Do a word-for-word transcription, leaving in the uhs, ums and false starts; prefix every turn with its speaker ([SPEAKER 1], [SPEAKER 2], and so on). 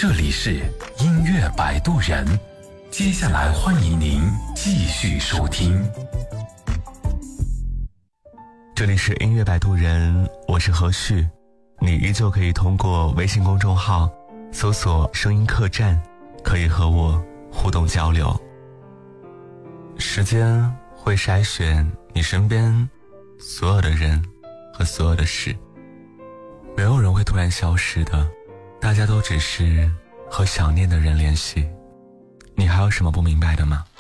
[SPEAKER 1] 这里是音乐摆渡人，接下来欢迎您继续收听。
[SPEAKER 2] 这里是音乐摆渡人，我是何旭，你依旧可以通过微信公众号搜索声音客栈，可以和我互动交流。时间会筛选你身边所有的人和所有的事，没有人会突然消失的，大家都只是和想念的人联系。你还有什么不明白的吗？